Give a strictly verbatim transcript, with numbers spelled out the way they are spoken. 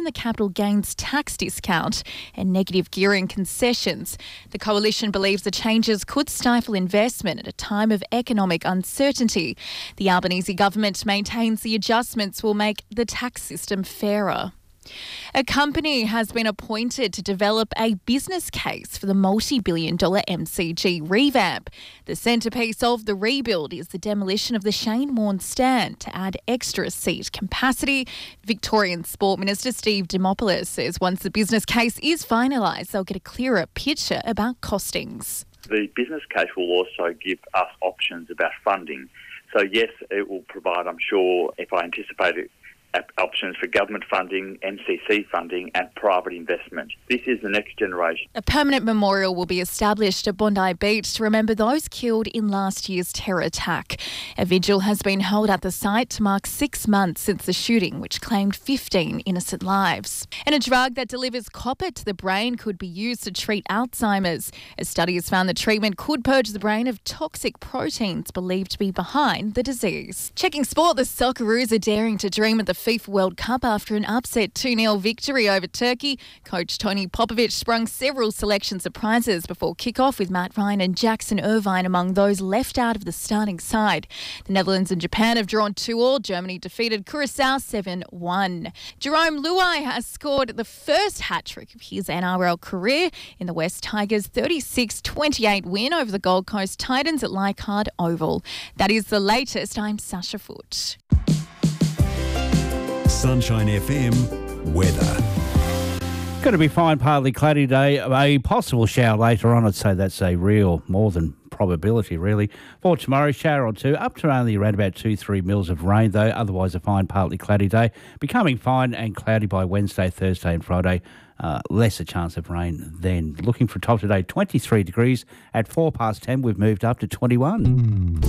the capital gains tax discount and negative gearing concessions. The coalition believes the changes could stifle investment at a time of economic uncertainty. The Albanese government maintains the adjustments will make the tax system fairer. A company has been appointed to develop a business case for the multi-billion dollar M C G revamp. The centrepiece of the rebuild is the demolition of the Shane Warne stand to add extra seat capacity. Victorian Sport Minister Steve Dimopoulos says once the business case is finalised, they'll get a clearer picture about costings. The business case will also give us options about funding. So yes, it will provide, I'm sure, if I anticipate it, options for government funding, M C C funding and private investment. This is the next generation. A permanent memorial will be established at Bondi Beach to remember those killed in last year's terror attack. A vigil has been held at the site to mark six months since the shooting, which claimed fifteen innocent lives. And a drug that delivers copper to the brain could be used to treat Alzheimer's. A study has found the treatment could purge the brain of toxic proteins believed to be behind the disease. Checking sport, the Socceroos are daring to dream of the FIFA World Cup after an upset two nil victory over Turkey. Coach Tony Popovic sprung several selection surprises before kick-off, with Matt Ryan and Jackson Irvine among those left out of the starting side. The Netherlands and Japan have drawn two all. Germany defeated Curacao seven one. Jerome Luai has scored the first hat-trick of his N R L career in the West Tigers' thirty-six twenty-eight win over the Gold Coast Titans at Leichhardt Oval. That is the latest. I'm Sasha Foote. Sunshine F M weather. Going to be fine, partly cloudy day. A possible shower later on. I'd say that's a real, more than probability, really. For tomorrow, shower or two, up to only around about two, three mils of rain, though. Otherwise, a fine, partly cloudy day. Becoming fine and cloudy by Wednesday, Thursday and Friday. Uh, lesser chance of rain then. Looking for a top today, twenty-three degrees. At four past ten, we've moved up to twenty-one.